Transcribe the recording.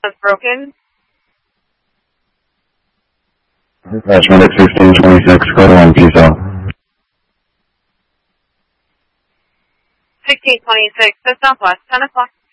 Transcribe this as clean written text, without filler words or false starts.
was broken. Dispatch Medic 1626, code 1, peace out. 1626 to Southwest, 10 o'clock.